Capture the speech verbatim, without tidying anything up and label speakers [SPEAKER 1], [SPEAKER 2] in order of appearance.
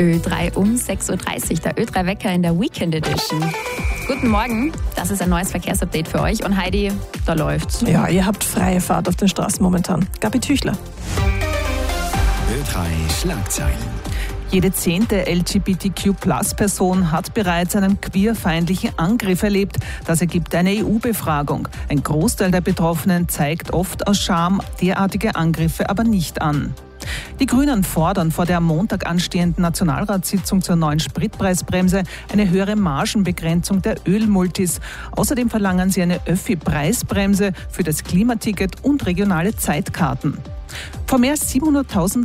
[SPEAKER 1] Ö drei um sechs Uhr dreißig, der Ö drei Wecker in der Weekend Edition. Guten Morgen, das ist ein neues Verkehrsupdate für euch und Heidi, da läuft's.
[SPEAKER 2] Ja, ihr habt freie Fahrt auf den Straßen momentan. Gabi Tüchler.
[SPEAKER 3] Ö drei Schlagzeilen.
[SPEAKER 4] Jede zehnte L G B T Q Plus Person hat bereits einen queerfeindlichen Angriff erlebt. Das ergibt eine E U-Befragung. Ein Großteil der Betroffenen zeigt oft aus Scham derartige Angriffe aber nicht an. Die Grünen fordern vor der am Montag anstehenden Nationalratssitzung zur neuen Spritpreisbremse eine höhere Margenbegrenzung der Ölmultis. Außerdem verlangen sie eine Öffi-Preisbremse für das Klimaticket und regionale Zeitkarten. Vor mehr als siebenhunderttausend